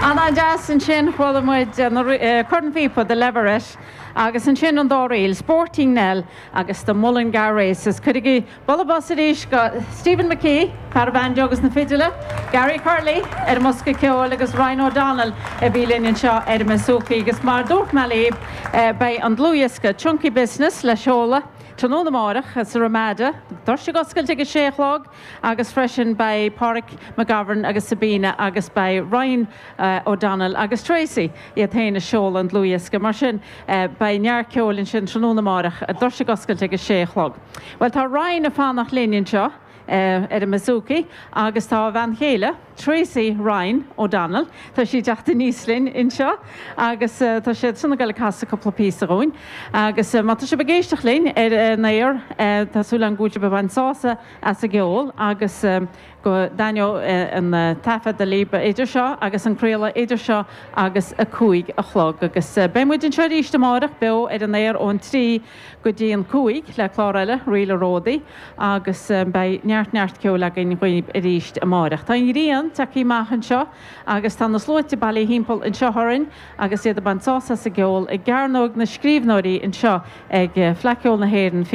Anna jazz an sin chhuiile muid chun bhípa de leveris agus an sin an dóiríil Sporting Nell agus do Mullingar Races. Cuigi bolabas éis go Stephen McKee, Caravan agus na fideile, Gary Curley, Musca Ceol agus Ryan O'Donnell bhí líonn seo Masúcaí agus mar dúirt meléib bei an Dlúiasca Chunky Business le seola. Tróna marach as Ramada, Dorsi Goscail ag séchlog, agus freisin by Pádraig McGovern agus Sabina agus by Ryan O'Donnell agus Tracy I théine seola an Dlúiasca mar sin by Near Ceolinn sin tróna marach Dorsi Goscail ag séchlog. Well tá Ryan a fánach líonn seo Masúcaí agus tá bhean chéile Tracy Ryan O'Donnell, tá sí deachta níos linn in seo, agus tá sé sanna gaile casa coppla písa roin, agus má tá sé bagéisteach linn nair tásúla an gúte bhain sása as a geol, agus go daineo an tafa de líba idir seo, agus an créala idir seo, agus a cúig a chlog, agus bemuid an seo ríiste marach beo an nair ón trí go dtíon cúig le chláraile riile ródaí, agus bei neart ceol agin chuoineb a ríist a marach. Tá ríon tací maithan seo, agus tá na slóite bailí hímpel in seo thorann, agus iad a ban sása sa geol ag gearnóg na scríbhnóirí in seo ag fleiciol na héireann